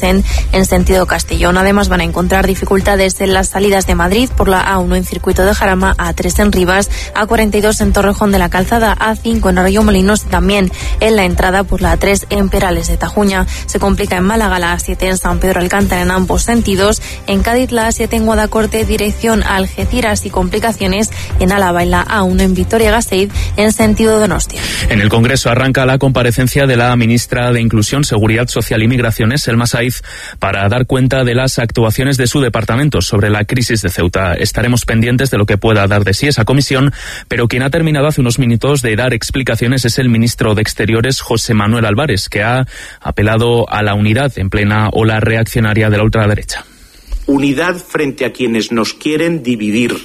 Agusen en sentido Castellón. Además van a encontrar dificultades en las salidas de Madrid por la A1 en Circuito de Jarama, A3 en Rivas, A42 en Torrejón de la Calzada, A5 en Arroyo-Molinos y también en la entrada por la A3 en Perales de Tajuña. Se complica en Málaga la A7 en San Pedro Alcántara en ambos sentidos. En Cádiz la A7 en Guadacorte dirección a Algeciras y complicaciones en Álava en la A1 en Vitoria-Gasteiz en sentido Donostia. En el Congreso arranca la comparecencia de la ministra de Inclusión, Seguridad Social y Migraciones, Selma Saiz, para dar cuenta de las actuaciones de su departamento sobre la crisis de Ceuta. Estaremos pendientes de lo que pueda dar de sí esa comisión, pero quien ha terminado hace unos minutos de dar explicaciones es el ministro de Exteriores, José Manuel Álvarez, que ha apelado a la unidad en plena ola reaccionaria de la ultraderecha. Unidad frente a quienes nos quieren dividir,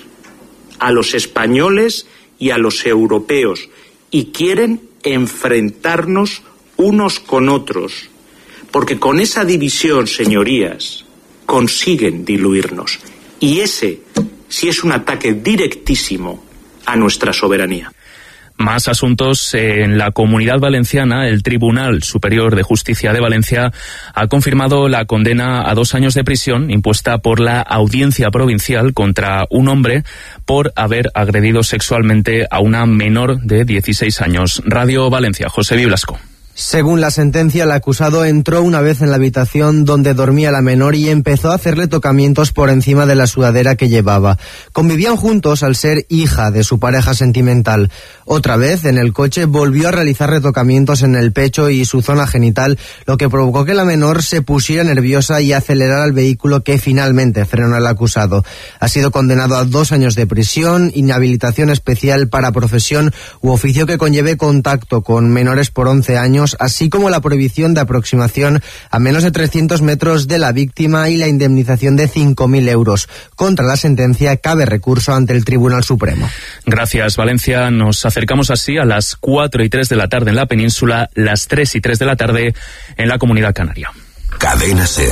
a los españoles y a los europeos, y quieren enfrentarnos unos con otros, porque con esa división, señorías, consiguen diluirnos. Y ese sí es un ataque directísimo a nuestra soberanía. Más asuntos. En la Comunidad Valenciana, el Tribunal Superior de Justicia de Valencia ha confirmado la condena a 2 años de prisión impuesta por la Audiencia Provincial contra un hombre por haber agredido sexualmente a una menor de 16 años. Radio Valencia, José Biblasco. Según la sentencia, el acusado entró una vez en la habitación donde dormía la menor y empezó a hacerle tocamientos por encima de la sudadera que llevaba. Convivían juntos al ser hija de su pareja sentimental. Otra vez, en el coche, volvió a realizar retocamientos en el pecho y su zona genital, lo que provocó que la menor se pusiera nerviosa y acelerara el vehículo, que finalmente frenó al acusado. Ha sido condenado a 2 años de prisión, inhabilitación especial para profesión u oficio que conlleve contacto con menores por 11 años, así como la prohibición de aproximación a menos de 300 metros de la víctima y la indemnización de 5.000 euros. Contra la sentencia cabe recurso ante el Tribunal Supremo. Gracias, Valencia. Nos acercamos así a las 4:03 de la tarde en la península, las 3:03 de la tarde en la Comunidad Canaria. Cadena SER.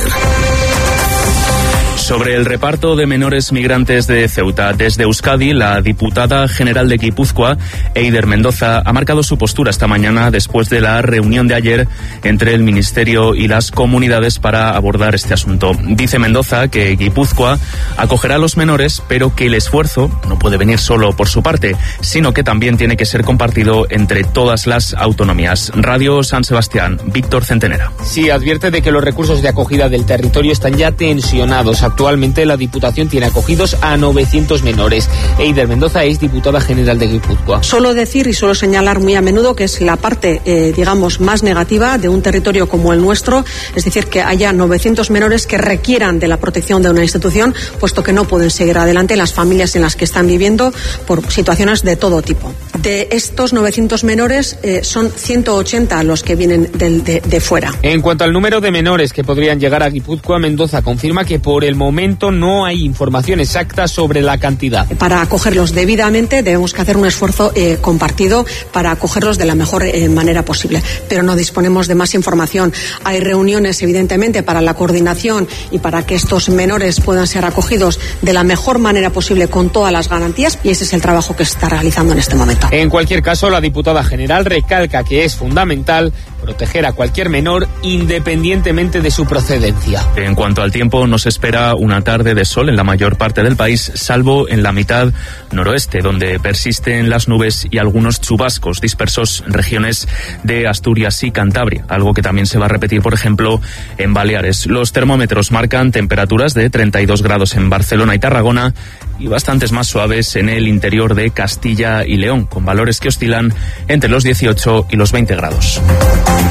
Sobre el reparto de menores migrantes de Ceuta, desde Euskadi, la diputada general de Guipúzcoa, Eider Mendoza, ha marcado su postura esta mañana después de la reunión de ayer entre el Ministerio y las comunidades para abordar este asunto. Dice Mendoza que Guipúzcoa acogerá a los menores, pero que el esfuerzo no puede venir solo por su parte, sino que también tiene que ser compartido entre todas las autonomías. Radio San Sebastián, Víctor Centenera. Sí, advierte de que los recursos de acogida del territorio están ya tensionados. Actualmente la Diputación tiene acogidos a 900 menores. Eider Mendoza es diputada general de Guipúzcoa. Solo decir y solo señalar muy a menudo que es la parte, digamos, más negativa de un territorio como el nuestro, es decir, que haya 900 menores que requieran de la protección de una institución, puesto que no pueden seguir adelante en las familias en las que están viviendo por situaciones de todo tipo. De estos 900 menores, son 180 los que vienen de fuera. En cuanto al número de menores que podrían llegar a Guipúzcoa, Mendoza confirma que por el momento no hay información exacta sobre la cantidad. Para acogerlos debidamente debemos que hacer un esfuerzo compartido para acogerlos de la mejor manera posible, pero no disponemos de más información. Hay reuniones, evidentemente, para la coordinación y para que estos menores puedan ser acogidos de la mejor manera posible con todas las garantías, y ese es el trabajo que se está realizando en este momento. En cualquier caso, la diputada general recalca que es fundamental proteger a cualquier menor independientemente de su procedencia. En cuanto al tiempo, nos espera una tarde de sol en la mayor parte del país, salvo en la mitad noroeste, donde persisten las nubes y algunos chubascos dispersos en regiones de Asturias y Cantabria, algo que también se va a repetir, por ejemplo, en Baleares. Los termómetros marcan temperaturas de 32 grados en Barcelona y Tarragona y bastantes más suaves en el interior de Castilla y León, con valores que oscilan entre los 18 y los 20 grados.